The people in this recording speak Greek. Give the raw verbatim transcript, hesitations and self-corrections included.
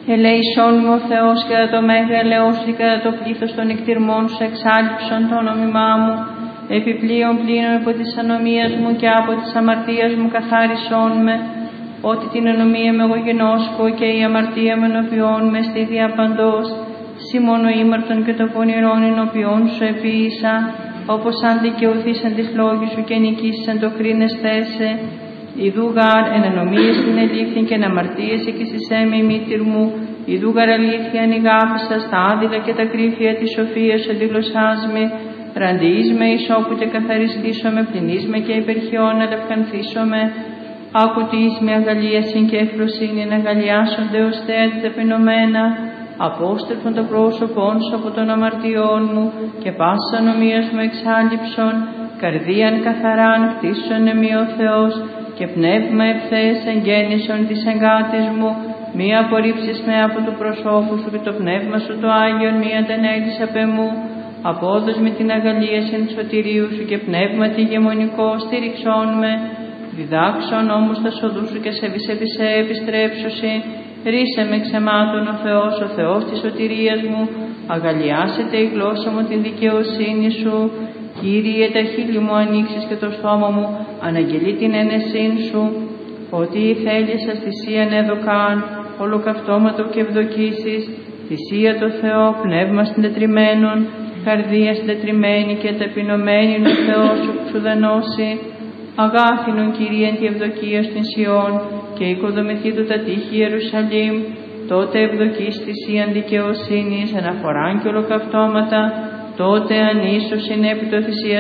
Ελέησόν μου ο Θεός κατά το μέγα ελεός και κατά το πλήθος των εκτιρμών σου εξάλληψον το όνομά μου. Επιπλέον πλήνων από της ανομίας μου και από της αμαρτίας μου καθάρισόν με. Ότι την ανομία με εγώ γενόσκω και η αμαρτία με ενωπιών με στη διαπαντός. Συ μόνο ήμαρτον και το πονηρόν ενωπιών σου επίησα. Όπως αν δικαιωθήσαν τις λόγοι σου και νικήσαν το κρίνεστέσαι. Ιδού γάρ εν ανομίες την ελήφθην και εν αμαρτίες εκείσισέ με η μήτηρ μου. Ιδού γάρ αλήθεια ανηγάπησα στα άδειλα και τα κρύφια της σοφίας αντιγλωσσάς με. Ραντιείς με ισόπου και καθαριστήσω με, πληνείς με και υπερχιών αλευκανθήσω με. Άκουτης με αγαλίασιν και ευφροσύνη να αγαλιάσονται ως θέα ταπεινωμένα. Απόστρεφον το πρόσωπόν σου από των αμαρτιών μου και πάσα νομίας μου εξάλληψον. Καρδίαν καθαράν χτίσον εμεί ο Θεός και πνεύμα ευθέες εγγέννησον της εγκάτης μου. Μη απορρίψεις με από του προσώπου σου και το πνεύμα σου το Άγιον μη αντενέλεις απ' εμού. Απόδος με την αγαλίαση του σωτηρίου σου και πνεύμα τη γεμονικό στήριξόν με. Διδάξον όμως τα σοδού σου και σε βυσεβισέ επιστρέψουσι. Ρίσε με ξεμάτων ο Θεός, ο Θεός της σωτηρίας μου. Αγαλιάσετε η γλώσσα μου την δικαιοσύνη σου. Κύριε, τα χείλη μου ανοίξεις και το στόμα μου αναγγελεί την ένεσήν σου. Ότι η θέλησας θυσίαν έδωκαν, ολοκαυτώματο και ευδοκίσεις. Θυσία το Θεό, πνεύμα συντετριμένων, καρδία συντετριμένη και ταπεινωμένη ο Θεός σου που σου δανώσει. Αγάθινον Κύριε εν τη ευδοκία στην Σιών και οικοδομηθεί του τα τείχη Ιερουσαλήμ. Τότε ευδοκείς θυσίαν δικαιοσύνης, αναφοράν και ολοκαυτώματα. Τότε αν ίσως είναι επί το θυσία